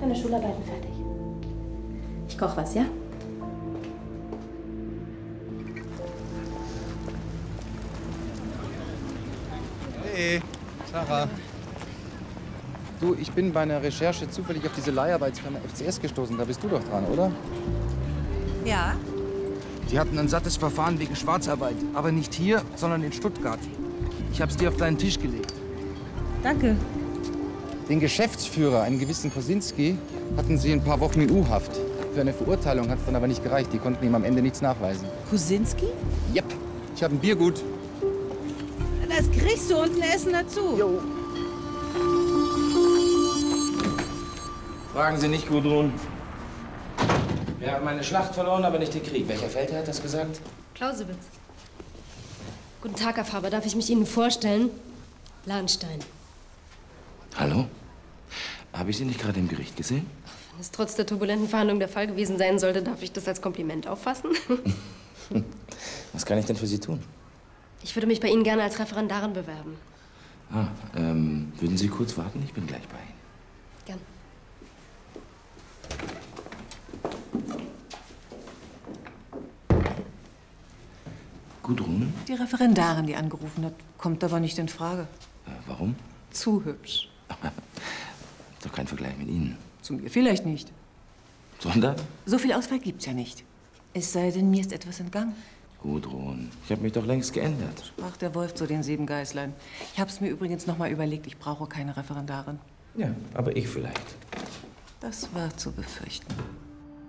Meine Schularbeiten fertig. Ich koche was, ja? Hey, Sarah. Du, ich bin bei einer Recherche zufällig auf diese Leiharbeitsfirma FCS gestoßen. Da bist du doch dran, oder? Ja. Die hatten ein sattes Verfahren wegen Schwarzarbeit. Aber nicht hier, sondern in Stuttgart. Ich hab's dir auf deinen Tisch gelegt. Danke. Den Geschäftsführer, einen gewissen Kosinski, hatten sie ein paar Wochen in U-Haft. Für eine Verurteilung hat es dann aber nicht gereicht. Die konnten ihm am Ende nichts nachweisen. Kosinski? Jep. Ich habe ein Biergut. Das kriegst du und ein Essen dazu. Jo. Fragen Sie nicht, Gudrun. Wir haben eine Schlacht verloren, aber nicht den Krieg. Welcher Feldherr hat das gesagt? Clausewitz. Guten Tag, Herr Faber. Darf ich mich Ihnen vorstellen? Lahnstein. Hallo? Habe ich Sie nicht gerade im Gericht gesehen? Wenn es trotz der turbulenten Verhandlung der Fall gewesen sein sollte, darf ich das als Kompliment auffassen? Was kann ich denn für Sie tun? Ich würde mich bei Ihnen gerne als Referendarin bewerben. Würden Sie kurz warten? Ich bin gleich bei Ihnen. Gern. Gudrun? Die Referendarin, die angerufen hat, kommt aber nicht in Frage. Warum? Zu hübsch. Doch kein Vergleich mit Ihnen. Zu mir vielleicht nicht. Sondern? So viel Auswahl gibt's ja nicht. Es sei denn, mir ist etwas entgangen. Gudrun, ich habe mich doch längst geändert. Sprach der Wolf zu den 7 Geißlein. Ich hab's mir übrigens noch mal überlegt, ich brauche keine Referendarin. Ja, aber ich vielleicht. Das war zu befürchten.